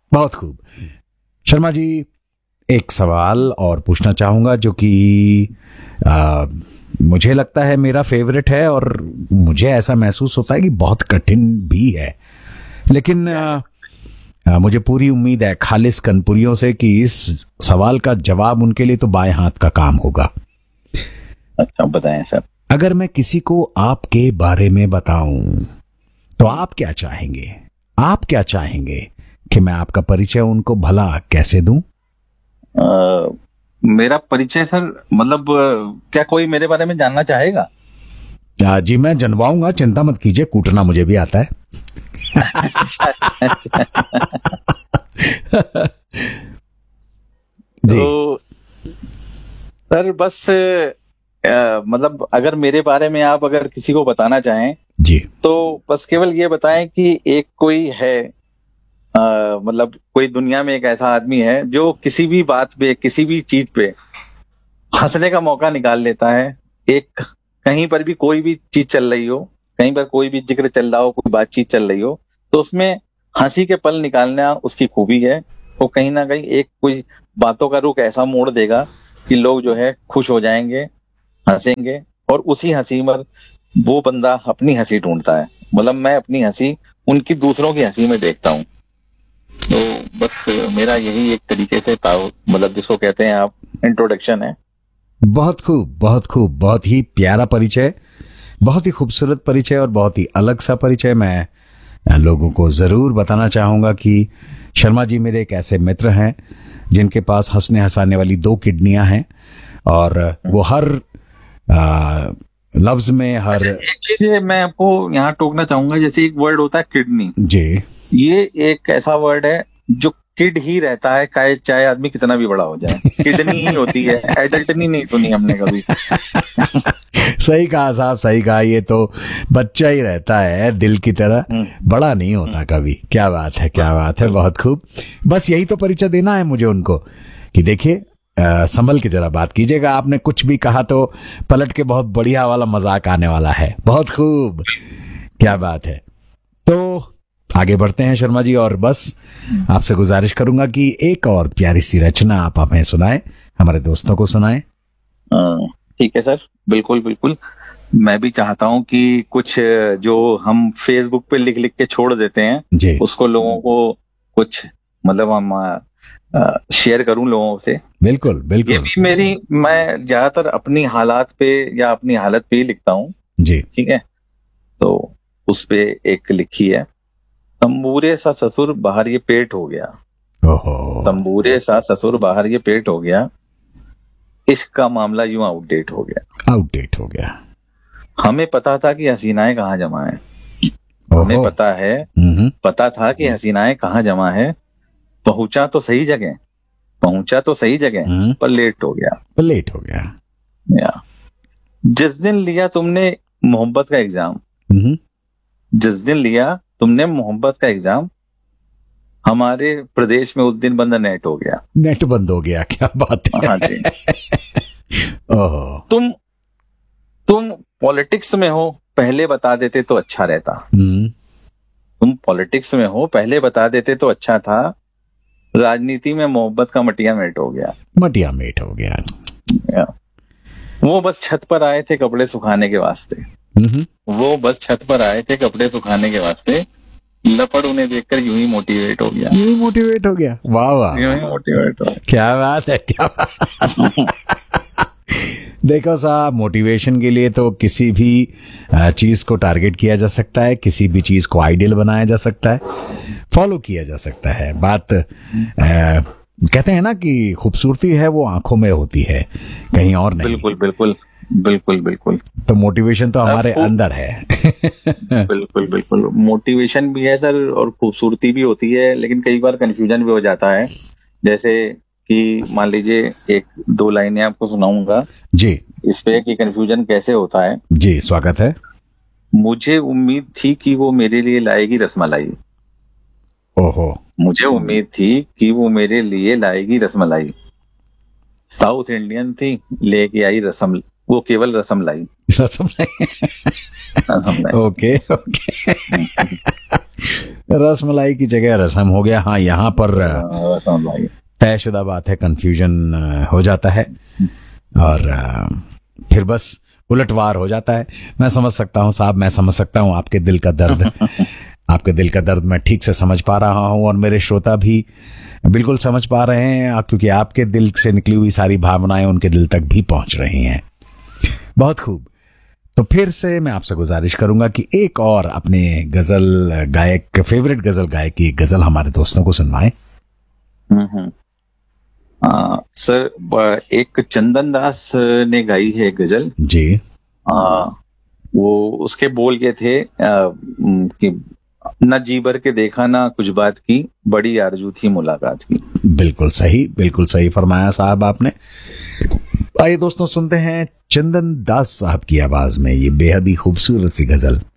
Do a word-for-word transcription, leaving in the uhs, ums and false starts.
बहुत खूब। शर्मा जी, एक सवाल और पूछना चाहूंगा जो कि आ, मुझे लगता है मेरा फेवरेट है और मुझे ऐसा महसूस होता है कि बहुत कठिन भी है, लेकिन आ, आ, मुझे पूरी उम्मीद है खालिस कनपुरियों से कि इस सवाल का जवाब उनके लिए तो बाएं हाथ का काम होगा। अच्छा, बताएं सर। अगर मैं किसी को आपके बारे में बताऊं तो आप क्या चाहेंगे? आप क्या चाहेंगे कि मैं आपका परिचय उनको भला कैसे दूं? आ, मेरा परिचय सर, मतलब आ, क्या कोई मेरे बारे में जानना चाहेगा? आ, जी मैं जनवाऊंगा, चिंता मत कीजिए, कूटना मुझे भी आता है। जी तो सर बस आ, मतलब अगर मेरे बारे में आप अगर किसी को बताना चाहें जी तो बस केवल ये बताएं कि एक कोई है, आ, मतलब कोई दुनिया में एक ऐसा आदमी है जो किसी भी बात पे, किसी भी चीज पे हंसने का मौका निकाल लेता है। एक कहीं पर भी कोई भी चीज चल रही हो, कहीं पर कोई भी जिक्र चल रहा हो, कोई बातचीत चल रही हो, तो उसमें हंसी के पल निकालना उसकी खूबी है। वो कहीं ना कहीं एक कोई बातों का रुख ऐसा मोड़ देगा कि लोग जो है खुश हो जाएंगे, हंसेंगे, और उसी हंसी में वो बंदा अपनी हंसी ढूंढता है। मतलब मैं अपनी हंसी उनकी दूसरों की हंसी में देखता हूँ। तो बस मेरा यही एक तरीके से ताव- मतलब जिसको कहते हैं आप इंट्रोडक्शन है। बहुत खूब, बहुत खूब, बहुत ही प्यारा परिचय, बहुत ही खूबसूरत परिचय और बहुत ही अलग सा परिचय। मैं लोगों को जरूर बताना चाहूंगा कि शर्मा जी मेरे एक ऐसे मित्र हैं जिनके पास हंसने हंसाने वाली दो किडनियां हैं और वो हर आ, लफ्ज में हर। अच्छा, एक चीज है, मैं आपको यहाँ टोकना चाहूंगा। जैसे एक वर्ड होता है किडनी, जी ये एक ऐसा वर्ड है जो किड ही रहता है, चाहे चाहे आदमी कितना भी बड़ा हो जाए, किडनी ही होती है। एडल्टनी नहीं सुनी हमने कभी। सही कहा साहब, सही कहा। ये तो बच्चा ही रहता है दिल की तरह, बड़ा नहीं होता कभी। क्या बात है, क्या बात है, बहुत खूब। बस यही तो परिचय देना है मुझे उनको कि देखिए, अ, संभल के जरा बात कीजिएगा, आपने कुछ भी कहा तो पलट के बहुत बढ़िया वाला मजाक आने वाला है। बहुत खूब, क्या बात है। तो आगे बढ़ते हैं शर्मा जी, और बस आपसे गुजारिश करूंगा कि एक और प्यारी सी रचना आप हमें सुनाएं, हमारे दोस्तों को सुनाएं। ठीक है सर, बिल्कुल बिल्कुल। मैं भी चाहता हूँ कि कुछ जो हम फेसबुक पे लिख लिख के छोड़ देते हैं जी उसको लोगों को कुछ मतलब हम शेयर करूं लोगों से। बिल्कुल बिल्कुल। ये भी मेरी, मैं ज्यादातर अपनी हालात पे या अपनी हालत पे ही लिखता हूँ। जी ठीक है, तो उस पे एक लिखी है, तंबूरे सा ससुर बाहर ये पेट हो गया। ओहो, तंबूरे सा ससुर बाहर ये पेट हो गया, इश्क का मामला यूं आउटडेट हो गया। आउटडेट हो गया। हमें पता था कि हसीनाएं कहाँ जमा है, हमें ओहो, पता है, हम्म, पता था कि हसीनाएं कहाँ जमा है। पहुंचा तो सही जगह, पहुंचा तो सही जगह, हम्म, पर लेट हो गया। पर लेट हो गया। या जिस दिन लिया तुमने मोहब्बत का एग्जाम, हम्म, जिस दिन लिया तुमने मोहब्बत का एग्जाम, हमारे प्रदेश में उस दिन बंद नेट हो गया। नेट बंद हो गया, क्या बात है। हाँ जी। ओहो, तुम तुम पॉलिटिक्स में हो, पहले बता देते तो अच्छा रहता। हम्म, तुम पॉलिटिक्स में हो, पहले बता देते तो अच्छा था। राजनीति में मोहब्बत का मटिया मेट हो गया। मटिया मेट हो गया। या, वो बस छत पर आए थे कपड़े सुखाने के वास्ते, हम्म, वो बस छत पर आए थे कपड़े सुखाने के वास्ते, लपड़ उन्हें देखकर यूं ही मोटिवेट हो गया। यूं ही मोटिवेट हो गया। वाह वाह, यूं ही मोटिवेट हो गया। क्या बात है, क्या बात। देखो साहब, मोटिवेशन के लिए तो किसी भी चीज को टारगेट किया जा सकता है, किसी भी चीज को आइडियल बनाया जा सकता है, फॉलो किया जा सकता है। बात आ, कहते हैं ना कि खूबसूरती है वो आंखों में होती है, कहीं और नहीं। बिल्कुल बिल्कुल बिल्कुल बिल्कुल। तो मोटिवेशन तो हमारे आपको- अंदर है। बिल्कुल बिल्कुल, मोटिवेशन भी है सर और खूबसूरती भी होती है, लेकिन कई बार कंफ्यूजन भी हो जाता है। जैसे कि मान लीजिए एक दो लाइनें आपको सुनाऊंगा जी इस पे कि कंफ्यूजन कैसे होता है। जी, स्वागत है। मुझे उम्मीद थी कि वो मेरे लिए लाएगी रसमलाई, ओहो, मुझे उम्मीद थी कि वो मेरे लिए लाएगी रसमलाई। साउथ इंडियन थी, लेके आई रसम, वो केवल रसमलाई। रसमलाई। रसमलाई। Okay okay. रस मलाई की जगह रसम हो गया। हाँ, यहाँ पर भाई तयशुदा बात है, कंफ्यूजन हो जाता है और अ, फिर बस उलटवार हो जाता है। मैं समझ सकता हूँ साहब, मैं समझ सकता हूँ आपके दिल का दर्द। आपके दिल का दर्द मैं ठीक से समझ पा रहा हूँ और मेरे श्रोता भी बिल्कुल समझ पा रहे हैं, आ- क्योंकि आपके दिल से निकली हुई सारी भावनाएं उनके दिल तक भी पहुंच रही हैं। बहुत खूब। तो फिर से मैं आपसे गुजारिश करूंगा कि एक और अपने गजल गायक, फेवरेट गजल गायक की एक गजल हमारे दोस्तों को सुनवाएं। हम्म हम्म। आ, सर ब- एक चंदन दास ने गाई है गजल। जी। आ, वो उसके बोल के थे आ, उम, कि न जी भर के देखा ना कुछ बात की, बड़ी आरजू थी मुलाकात की। बिल्कुल सही, बिल्कुल सही फरमाया साहब आपने। आइए दोस्तों, सुनते हैं चंदन दास साहब की आवाज में ये बेहद ही खूबसूरत सी गजल।